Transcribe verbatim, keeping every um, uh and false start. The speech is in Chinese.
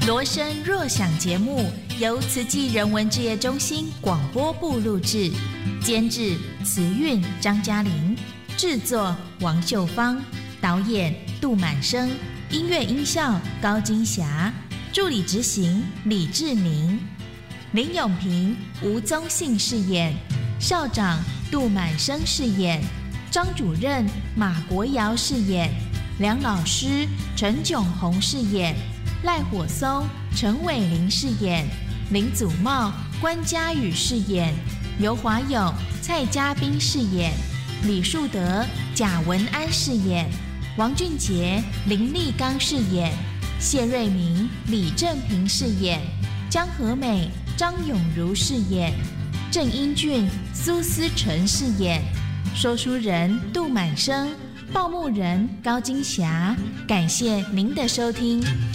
罗声若想节目由慈济人文志业中心广播部录制，监制慈韵、张嘉玲，制作王秀芳，导演杜满生，音乐音效高金霞，助理执行李志明，林永平、吴宗信饰演，校长杜满生饰演，张主任马国尧饰演，梁老师陈炯宏饰演，赖火松陈伟玲饰演，林祖茂关嘉宇饰演，尤华勇蔡嘉宾饰演，李树德贾文安饰演，王俊杰林立刚饰演，谢瑞明李正平饰演，江和美张永如饰演，郑英俊苏思成饰演，说书人杜满生，报幕人高金霞。感谢您的收听。